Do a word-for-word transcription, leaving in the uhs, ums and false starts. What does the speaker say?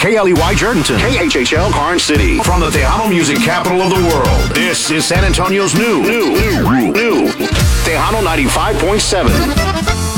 K L E Y Jerdenton. K H H L Karn City. From the Tejano music capital of the world. This is San Antonio's new, new, new, new Tejano ninety-five point seven.